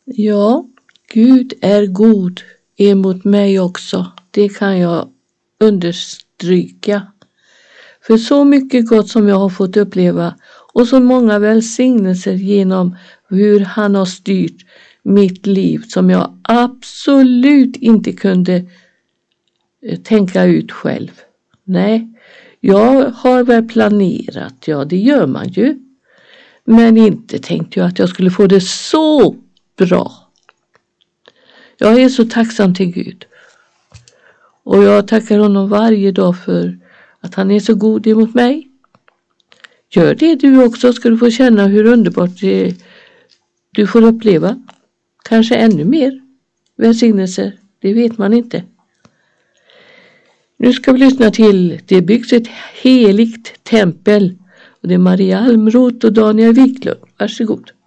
Ja, Gud är god emot mig också. Det kan jag understryka. För så mycket gott som jag har fått uppleva och så många välsignelser genom hur han har styrt mitt liv som jag absolut inte kunde tänka ut själv. Nej, jag har väl planerat, ja det gör man ju. Men inte tänkte jag att jag skulle få det så bra. Jag är så tacksam till Gud. Och jag tackar honom varje dag för att han är så god emot mig. Gör det du också, ska du få känna hur underbart du får uppleva. Kanske ännu mer välsignelser, det vet man inte. Nu ska vi lyssna till Det byggs ett heligt tempel. Och det är Maria Almroth och Daniel Wiklund. Varsågod.